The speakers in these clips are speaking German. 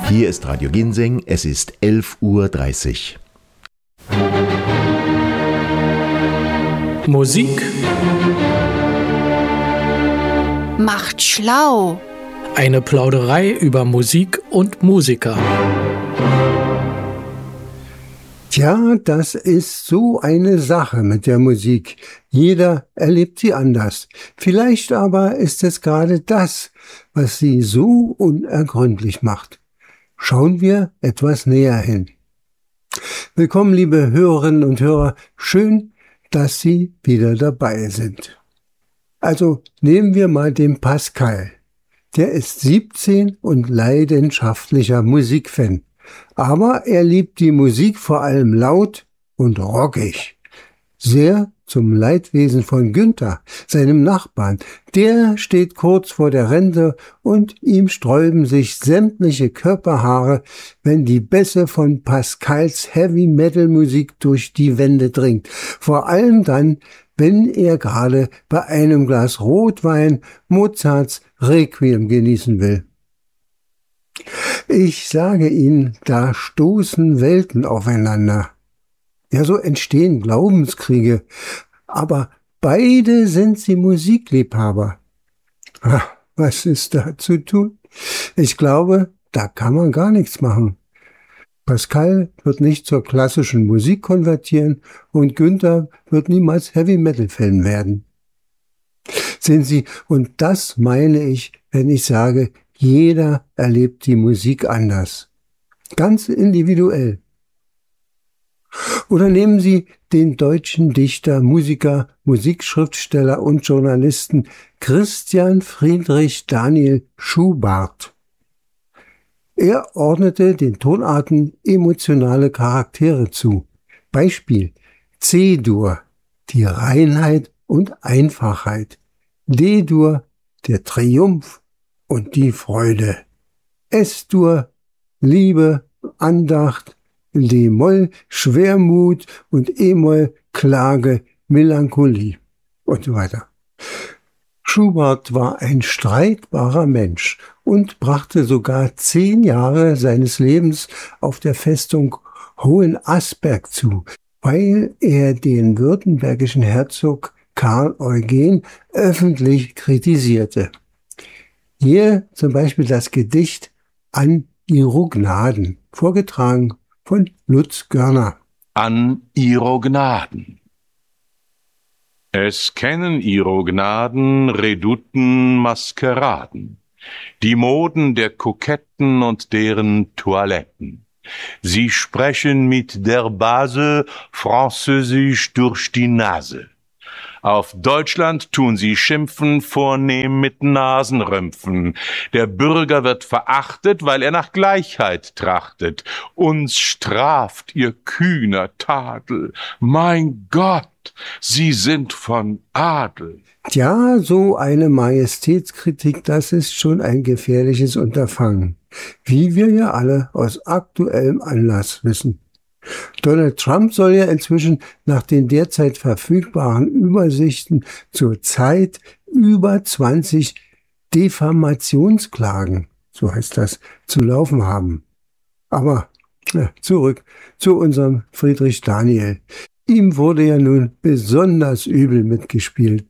Hier ist Radio Ginseng, es ist 11:30 Uhr. Musik macht schlau. Eine Plauderei über Musik und Musiker. Tja, das ist so eine Sache mit der Musik. Jeder erlebt sie anders. Vielleicht aber ist es gerade das, was sie so unergründlich macht. Schauen wir etwas näher hin. Willkommen, liebe Hörerinnen und Hörer. Schön, dass Sie wieder dabei sind. Also nehmen wir mal den Pascal. Der ist 17 und leidenschaftlicher Musikfan. Aber er liebt die Musik vor allem laut und rockig. Sehr zum Leidwesen von Günther, seinem Nachbarn. Der steht kurz vor der Rente und ihm sträuben sich sämtliche Körperhaare, wenn die Bässe von Pascals Heavy-Metal-Musik durch die Wände dringt. Vor allem dann, wenn er gerade bei einem Glas Rotwein Mozarts Requiem genießen will. Ich sage Ihnen, da stoßen Welten aufeinander. Ja, so entstehen Glaubenskriege, aber beide sind sie Musikliebhaber. Was ist da zu tun? Ich glaube, da kann man gar nichts machen. Pascal wird nicht zur klassischen Musik konvertieren und Günther wird niemals Heavy-Metal-Fan werden. Sehen Sie, und das meine ich, wenn ich sage, jeder erlebt die Musik anders. Ganz individuell. Oder nehmen Sie den deutschen Dichter, Musiker, Musikschriftsteller und Journalisten Christian Friedrich Daniel Schubart. Er ordnete den Tonarten emotionale Charaktere zu. Beispiel: C-Dur, die Reinheit und Einfachheit. D-Dur, der Triumph und die Freude. S-Dur, Liebe, Andacht. D-Moll, Schwermut und E-Moll, Klage, Melancholie und so weiter. Schubart war ein streitbarer Mensch und brachte sogar 10 Jahre seines Lebens auf der Festung Hohenasperg zu, weil er den württembergischen Herzog Karl Eugen öffentlich kritisierte. Hier zum Beispiel das Gedicht An ihro Gnaden, vorgetragen von Lutz Görner. An ihro Gnaden. Es kennen ihro Gnaden Redouten Maskeraden, die Moden der Koketten und deren Toiletten. Sie sprechen mit der Base Französisch durch die Nase. Auf Deutschland tun sie schimpfen, vornehm mit Nasenrümpfen. Der Bürger wird verachtet, weil er nach Gleichheit trachtet. Uns straft ihr kühner Tadel. Mein Gott, sie sind von Adel. Tja, so eine Majestätskritik, das ist schon ein gefährliches Unterfangen. Wie wir ja alle aus aktuellem Anlass wissen. Donald Trump soll ja inzwischen nach den derzeit verfügbaren Übersichten zurzeit über 20 Diffamationsklagen, so heißt das, zu laufen haben. Aber zurück zu unserem Friedrich Daniel. Ihm wurde ja nun besonders übel mitgespielt.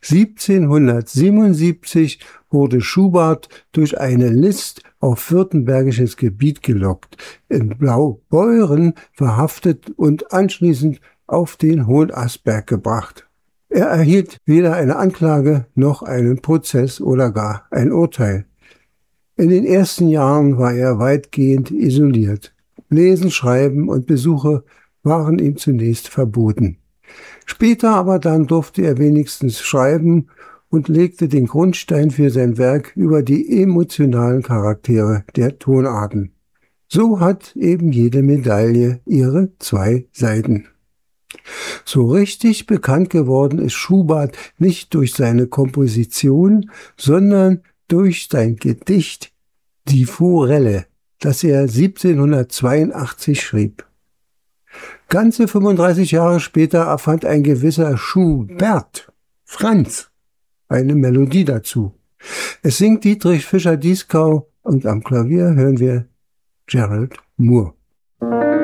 1777 wurde Schubart durch eine List auf württembergisches Gebiet gelockt, in Blaubeuren verhaftet und anschließend auf den Hohenasperg gebracht. Er erhielt weder eine Anklage noch einen Prozess oder gar ein Urteil. In den ersten Jahren war er weitgehend isoliert. Lesen, Schreiben und Besuche waren ihm zunächst verboten. Später aber dann durfte er wenigstens schreiben und legte den Grundstein für sein Werk über die emotionalen Charaktere der Tonarten. So hat eben jede Medaille ihre 2 Seiten. So richtig bekannt geworden ist Schubart nicht durch seine Komposition, sondern durch sein Gedicht Die Forelle, das er 1782 schrieb. Ganze 35 Jahre später erfand ein gewisser Schubert, Franz, eine Melodie dazu. Es singt Dietrich Fischer-Dieskau und am Klavier hören wir Gerald Moore.